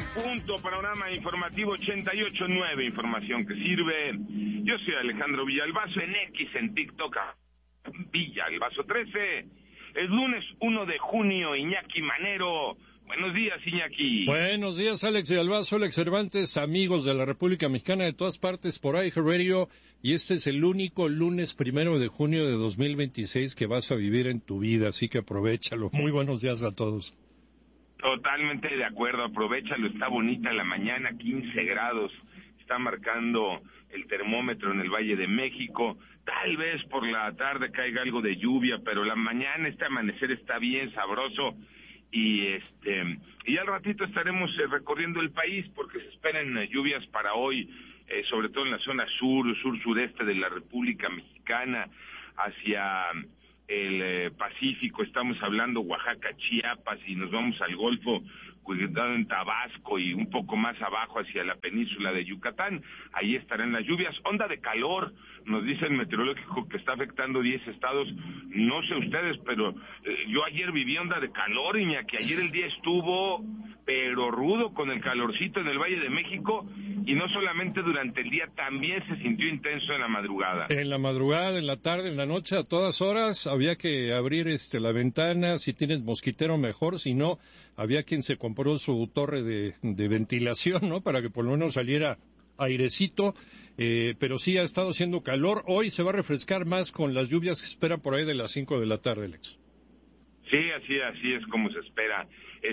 punto, panorama informativo 88.9, información que sirve. Yo soy Alejandro Villalbazo, en X, en TikTok, Villalbazo 13. Es lunes 1 de junio, Iñaki Manero. Buenos días, Iñaki. Buenos días, Alex Villalbazo, Alex Cervantes, amigos de la República Mexicana de todas partes por iHeartRadio. Y este es el único lunes 1 de junio de 2026 que vas a vivir en tu vida, así que aprovéchalo. Muy buenos días a todos. Totalmente de acuerdo, aprovéchalo, está bonita la mañana, 15 grados, está marcando el termómetro en el Valle de México, tal vez por la tarde caiga algo de lluvia, pero la mañana, este amanecer está bien sabroso, y al ratito estaremos recorriendo el país, porque se esperan lluvias para hoy, sobre todo en la zona sur-sureste de la República Mexicana, hacia el Pacífico, estamos hablando Oaxaca, Chiapas, y nos vamos al Golfo, cuidado en Tabasco y un poco más abajo hacia la península de Yucatán, ahí estarán las lluvias. Onda de calor, nos dice el meteorológico que está afectando 10 estados, no sé ustedes, pero yo ayer viví onda de calor, Iñaki, ayer el día estuvo pero rudo con el calorcito en el Valle de México, y no solamente durante el día, también se sintió intenso en la madrugada. En la madrugada, en la tarde, en la noche, a todas horas, había que abrir la ventana, si tienes mosquitero mejor, si no, había quien se compró su torre de ventilación, ¿no?, para que por lo menos saliera airecito, pero sí ha estado haciendo calor. Hoy se va a refrescar más con las lluvias que se esperan por ahí de las 5 de la tarde, Alex. Sí, así es como se espera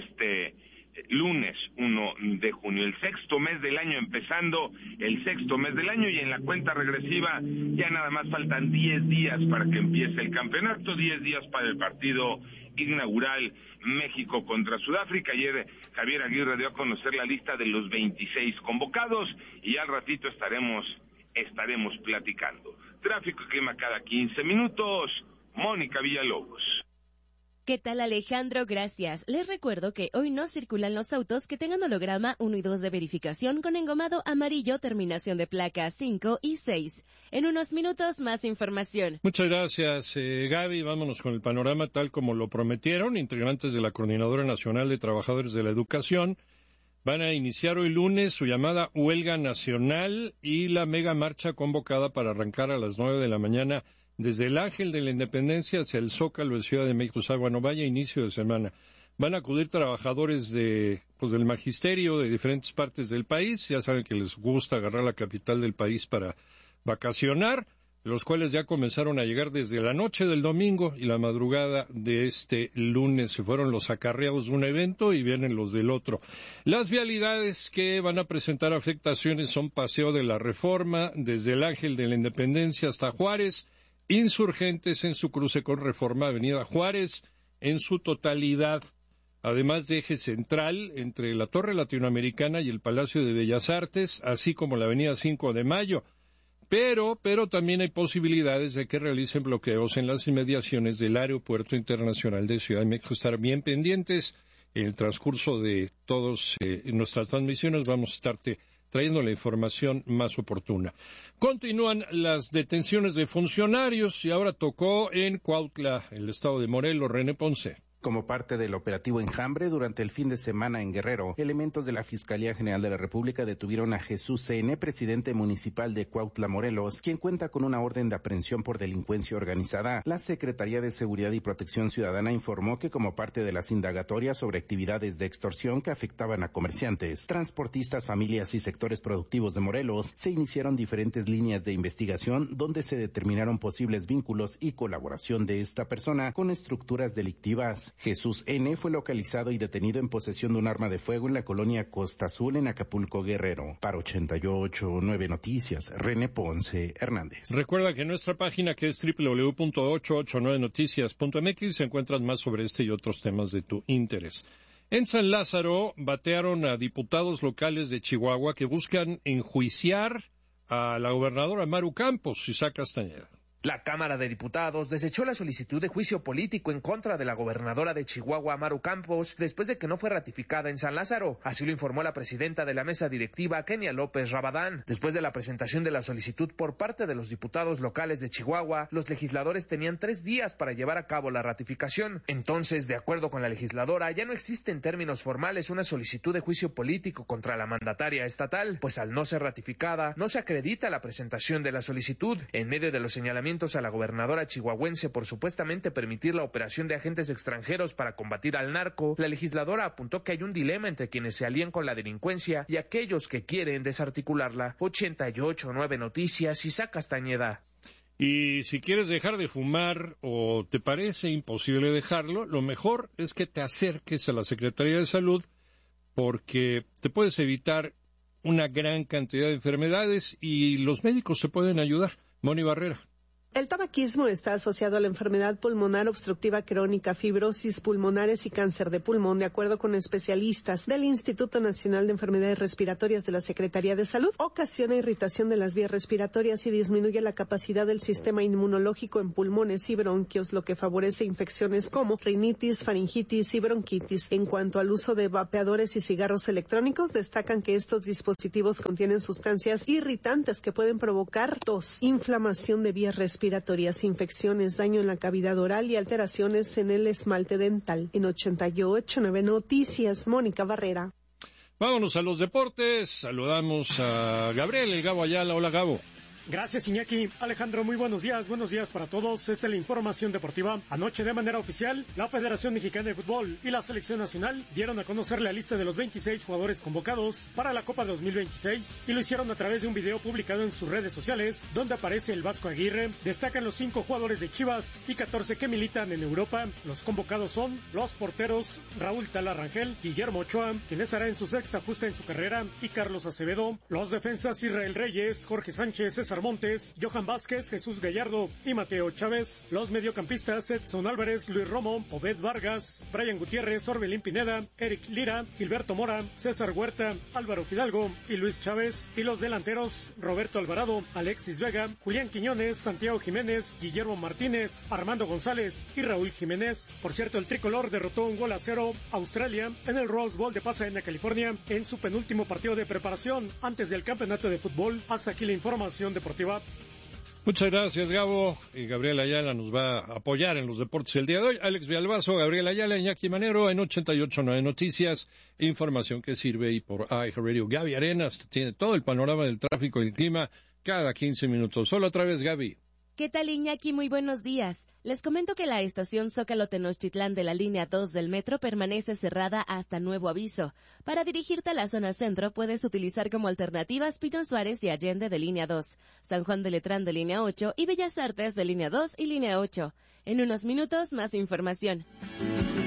lunes 1 de junio, el sexto mes del año, empezando el sexto mes del año, y en la cuenta regresiva ya nada más faltan 10 días para que empiece el campeonato, 10 días para el partido inaugural México contra Sudáfrica. Ayer Javier Aguirre dio a conocer la lista de los 26 convocados y al ratito estaremos platicando. Tráfico y clima cada 15 minutos. Mónica Villalobos. ¿Qué tal, Alejandro? Gracias. Les recuerdo que hoy no circulan los autos que tengan holograma 1 y 2 de verificación con engomado amarillo, terminación de placa 5 y 6. En unos minutos, más información. Muchas gracias, Gaby. Vámonos con el panorama tal como lo prometieron. Integrantes de la Coordinadora Nacional de Trabajadores de la Educación van a iniciar hoy lunes su llamada huelga nacional y la mega marcha convocada para arrancar a las 9 de la mañana desde el Ángel de la Independencia hacia el Zócalo de Ciudad de México. Bueno, vaya inicio de semana. Van a acudir trabajadores del magisterio de diferentes partes del país. Ya saben que les gusta agarrar la capital del país para vacacionar, los cuales ya comenzaron a llegar desde la noche del domingo y la madrugada de este lunes. Se fueron los acarreados de un evento y vienen los del otro. Las vialidades que van a presentar afectaciones son Paseo de la Reforma, desde el Ángel de la Independencia hasta Juárez, Insurgentes en su cruce con Reforma, Avenida Juárez en su totalidad, además de eje central entre la Torre Latinoamericana y el Palacio de Bellas Artes, así como la Avenida 5 de Mayo. Pero también hay posibilidades de que realicen bloqueos en las inmediaciones del Aeropuerto Internacional de Ciudad de México. Estar bien pendientes en el transcurso de todas nuestras transmisiones. Vamos a estarte trayendo la información más oportuna. Continúan las detenciones de funcionarios y ahora tocó en Cuautla, el estado de Morelos. René Ponce. Como parte del operativo Enjambre, durante el fin de semana en Guerrero, elementos de la Fiscalía General de la República detuvieron a Jesús N., presidente municipal de Cuautla, Morelos, quien cuenta con una orden de aprehensión por delincuencia organizada. La Secretaría de Seguridad y Protección Ciudadana informó que como parte de las indagatorias sobre actividades de extorsión que afectaban a comerciantes, transportistas, familias y sectores productivos de Morelos, se iniciaron diferentes líneas de investigación donde se determinaron posibles vínculos y colaboración de esta persona con estructuras delictivas. Jesús N. fue localizado y detenido en posesión de un arma de fuego en la colonia Costa Azul en Acapulco, Guerrero. Para 88.9 Noticias, René Ponce Hernández. Recuerda que en nuestra página, que es www.889noticias.mx, encuentras más sobre este y otros temas de tu interés. En San Lázaro batearon a diputados locales de Chihuahua que buscan enjuiciar a la gobernadora Maru Campos, Isaac Castañeda. La Cámara de Diputados desechó la solicitud de juicio político en contra de la gobernadora de Chihuahua, Maru Campos, después de que no fue ratificada en San Lázaro. Así lo informó la presidenta de la mesa directiva, Kenia López Rabadán. Después de la presentación de la solicitud por parte de los diputados locales de Chihuahua, los legisladores tenían 3 días para llevar a cabo la ratificación. Entonces, de acuerdo con la legisladora, ya no existe en términos formales una solicitud de juicio político contra la mandataria estatal, pues al no ser ratificada, no se acredita la presentación de la solicitud. En medio de los señalamientos a la gobernadora chihuahuense por supuestamente permitir la operación de agentes extranjeros para combatir al narco, la legisladora apuntó que hay un dilema entre quienes se alían con la delincuencia y aquellos que quieren desarticularla. 88.9 Noticias, Isaac Castañeda. Y si quieres dejar de fumar o te parece imposible dejarlo, lo mejor es que te acerques a la Secretaría de Salud porque te puedes evitar una gran cantidad de enfermedades y los médicos se pueden ayudar. Moni Barrera. El tabaquismo está asociado a la enfermedad pulmonar obstructiva crónica, fibrosis pulmonares y cáncer de pulmón, de acuerdo con especialistas del Instituto Nacional de Enfermedades Respiratorias de la Secretaría de Salud. Ocasiona irritación de las vías respiratorias y disminuye la capacidad del sistema inmunológico en pulmones y bronquios, lo que favorece infecciones como rinitis, faringitis y bronquitis. En cuanto al uso de vapeadores y cigarros electrónicos, destacan que estos dispositivos contienen sustancias irritantes que pueden provocar tos, inflamación de vías respiratorias, infecciones, daño en la cavidad oral y alteraciones en el esmalte dental. En 88.9 Noticias, Mónica Barrera. Vámonos a los deportes. Saludamos a Gabriel, el Gabo Ayala. Hola, Gabo. Gracias, Iñaki. Alejandro, muy buenos días para todos. Esta es la información deportiva. Anoche, de manera oficial, la Federación Mexicana de Fútbol y la Selección Nacional dieron a conocer la lista de los 26 jugadores convocados para la Copa 2026 y lo hicieron a través de un video publicado en sus redes sociales, donde aparece el Vasco Aguirre. Destacan los 5 jugadores de Chivas y 14 que militan en Europa. Los convocados son los porteros Raúl Tala Rangel, Guillermo Ochoa, quien estará en su sexta justa en su carrera, y Carlos Acevedo. Los defensas Israel Reyes, Jorge Sánchez, César Montes, Johan Vázquez, Jesús Gallardo y Mateo Chávez. Los mediocampistas Edson Álvarez, Luis Romo, Obed Vargas, Brian Gutiérrez, Orbelín Pineda, Eric Lira, Gilberto Mora, César Huerta, Álvaro Fidalgo y Luis Chávez. Y los delanteros Roberto Alvarado, Alexis Vega, Julián Quiñones, Santiago Jiménez, Guillermo Martínez, Armando González y Raúl Jiménez. Por cierto, el tricolor derrotó 1-0 a Australia en el Rose Bowl de Pasadena, California, en su penúltimo partido de preparación antes del campeonato de fútbol. Hasta aquí la información deportiva. Muchas gracias, Gabo. Y Gabriel Ayala nos va a apoyar en los deportes el día de hoy. Alex Villalbazo, Gabriel Ayala, Iñaki Manero en 88.9 Noticias. Información que sirve y por iHeartRadio. Gaby Arenas tiene todo el panorama del tráfico y el clima cada 15 minutos. Solo otra vez, Gaby. ¿Qué tal, Iñaki? Muy buenos días. Les comento que la estación Zócalo-Tenochtitlán de la línea 2 del metro permanece cerrada hasta nuevo aviso. Para dirigirte a la zona centro puedes utilizar como alternativas Pino Suárez y Allende de línea 2, San Juan de Letrán de línea 8 y Bellas Artes de línea 2 y línea 8. En unos minutos, más información.